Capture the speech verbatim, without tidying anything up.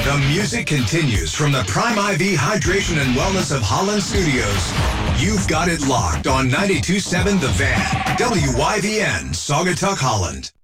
The music continues from the Prime I V Hydration and Wellness of Holland Studios. You've got it locked on ninety-two point seven The Van, W Y V N, Saugatuck, Holland.